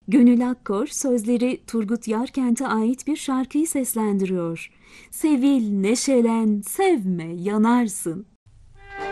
Gönül Akkor sözleri Turgut Yarkent'e ait bir şarkıyı seslendiriyor. Sevil, neşelen, sevme, yanarsın.